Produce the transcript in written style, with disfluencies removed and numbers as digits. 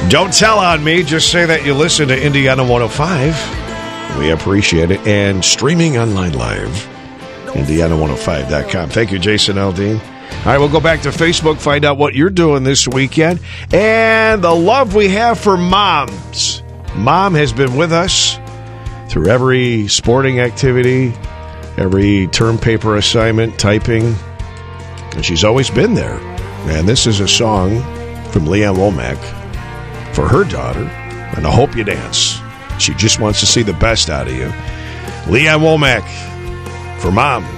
Don't tell on me. Just say that you listen to Indiana 105. We appreciate it. And streaming online live, Indiana105.com. Thank you, Jason Aldean. All right, we'll go back to Facebook, find out what you're doing this weekend. And the love we have for moms. Mom has been with us through every sporting activity, every term paper assignment, typing. And she's always been there. And this is a song from Leanne Womack for her daughter, and I hope you dance. She just wants to see the best out of you. Leanne Womack for Mom.